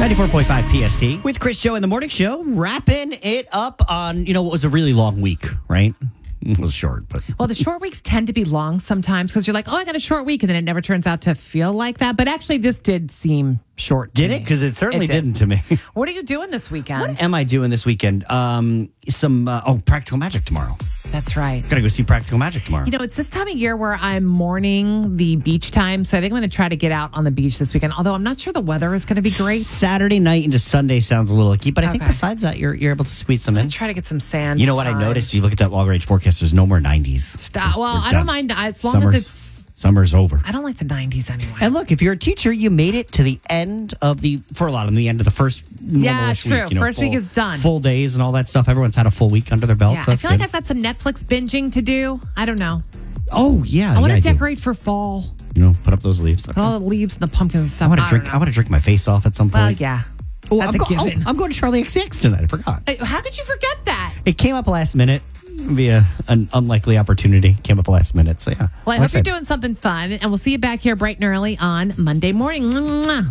94.5 PST with Chris Joe in the morning show, wrapping it up on, what was a really long week, right? It was short, but... Well, the short weeks tend to be long sometimes because you're like, I got a short week, and then it never turns out to feel like that. But actually, this did seem short to Did me. it? Because it certainly didn't to me. What are you doing this weekend? What am I doing this weekend? Practical Magic tomorrow. That's right. Gotta go see Practical Magic tomorrow. It's this time of year where I'm mourning the beach time, so I think I'm going to try to get out on the beach this weekend, although I'm not sure the weather is going to be great. Saturday night into Sunday sounds a little icky, but I think besides that, you're able to squeeze some in. Try to get some sand. You know what I noticed? You look at that long-range forecast, there's no more 90s. Stop. Well, I don't mind as long as it's... Summer's over. I don't like the 90s anyway. And look, if you're a teacher, you made it to the end of the first true. week. First week is done. Full days and all that stuff. Everyone's had a full week under their belt. Yeah, so I feel like I've got some Netflix binging to do. I don't know. Oh, yeah. I want to decorate for fall. Put up those leaves. Okay. Put all the leaves and the pumpkins and stuff. I want to drink my face off at some point. Well, yeah. That's a given. I'm going to Charlie XCX tonight. I forgot. How could you forget that? It came up last minute. Via an unlikely opportunity. Came up last minute. So, yeah. Well, I hope you're doing something fun, and we'll see you back here bright and early on Monday morning. Mwah.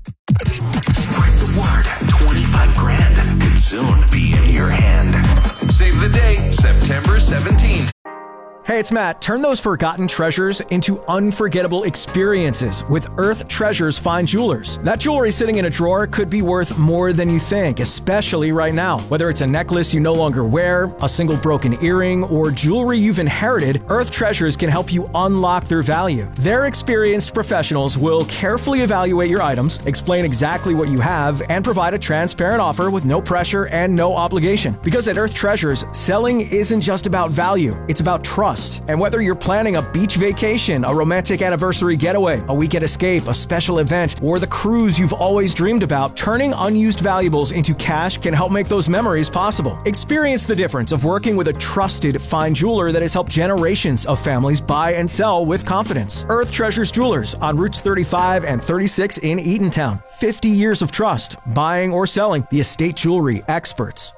Spread the word. 25 grand could soon be in your hand. Save the date, September 17th. Hey, it's Matt. Turn those forgotten treasures into unforgettable experiences with Earth Treasures Fine Jewelers. That jewelry sitting in a drawer could be worth more than you think, especially right now. Whether it's a necklace you no longer wear, a single broken earring, or jewelry you've inherited, Earth Treasures can help you unlock their value. Their experienced professionals will carefully evaluate your items, explain exactly what you have, and provide a transparent offer with no pressure and no obligation. Because at Earth Treasures, selling isn't just about value, it's about trust. And whether you're planning a beach vacation, a romantic anniversary getaway, a weekend escape, a special event, or the cruise you've always dreamed about, turning unused valuables into cash can help make those memories possible. Experience the difference of working with a trusted fine jeweler that has helped generations of families buy and sell with confidence. Earth Treasures Jewelers on Routes 35 and 36 in Eatontown. 50 years of trust, buying or selling the estate jewelry experts.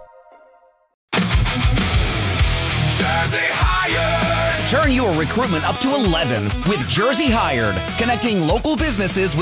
Jersey Hired. Turn your recruitment up to 11 with Jersey Hired, connecting local businesses with